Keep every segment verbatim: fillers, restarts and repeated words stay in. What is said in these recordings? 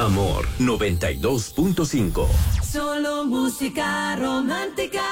Amor noventa y dos punto cinco. Solo música romántica.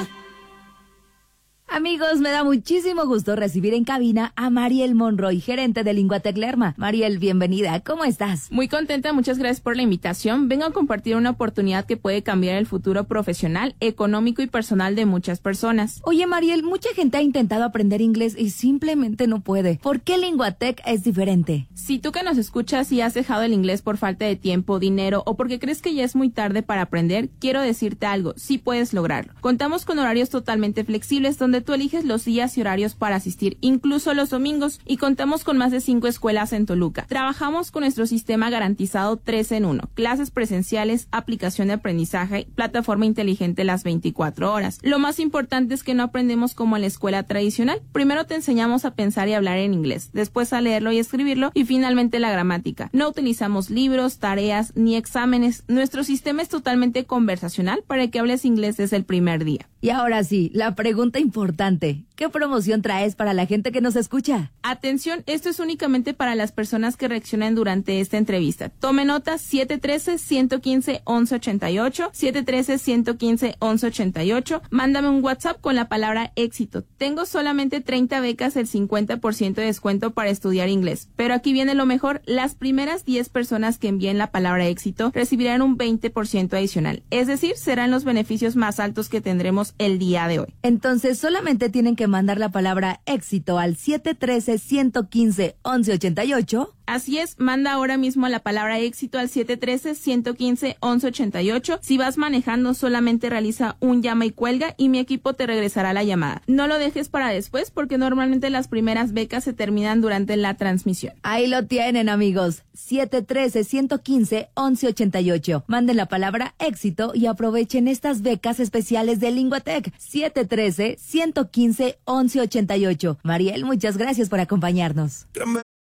Amigos, me da muchísimo gusto recibir en cabina a Mariel Monroy, gerente de Linguatec Lerma. Mariel, bienvenida. ¿Cómo estás? Muy contenta, muchas gracias por la invitación. Vengo a compartir una oportunidad que puede cambiar el futuro profesional, económico y personal de muchas personas. Oye, Mariel, mucha gente ha intentado aprender inglés y simplemente no puede. ¿Por qué Linguatec es diferente? Si tú que nos escuchas y has dejado el inglés por falta de tiempo, dinero o porque crees que ya es muy tarde para aprender, quiero decirte algo, sí puedes lograrlo. Contamos con horarios totalmente flexibles donde tú eliges los días y horarios para asistir, incluso los domingos, y contamos con más de cinco escuelas en Toluca. Trabajamos con nuestro sistema garantizado tres en uno, clases presenciales, aplicación de aprendizaje, plataforma inteligente las veinticuatro horas. Lo más importante es que no aprendemos como en la escuela tradicional. Primero te enseñamos a pensar y hablar en inglés, después a leerlo y escribirlo, y finalmente la gramática. No utilizamos libros, tareas ni exámenes. Nuestro sistema es totalmente conversacional para que hables inglés desde el primer día. Y ahora sí, la pregunta importante. ¿Qué promoción traes para la gente que nos escucha? Atención, esto es únicamente para las personas que reaccionen durante esta entrevista. Tome nota: siete uno tres, uno uno cinco, once ochenta y ocho, siete uno tres, uno uno cinco, once ochenta y ocho. Mándame un WhatsApp con la palabra éxito. Tengo solamente treinta becas, el cincuenta por ciento de descuento para estudiar inglés. Pero aquí viene lo mejor: las primeras diez personas que envíen la palabra éxito recibirán un veinte por ciento adicional. Es decir, serán los beneficios más altos que tendremos el día de hoy. Entonces solamente tienen que mandar la palabra éxito al siete uno tres, uno uno cinco, once ochenta y ocho. Así es, manda ahora mismo la palabra éxito al siete uno tres, uno uno cinco, once ochenta y ocho. Si vas manejando, solamente realiza un llama y cuelga y mi equipo te regresará la llamada. No lo dejes para después porque normalmente las primeras becas se terminan durante la transmisión. Ahí lo tienen, amigos. siete uno tres, uno uno cinco, once ochenta y ocho. Manden la palabra éxito y aprovechen estas becas especiales de Linguatec. siete uno tres, uno uno cinco, once ochenta y ocho. Mariel, muchas gracias por acompañarnos.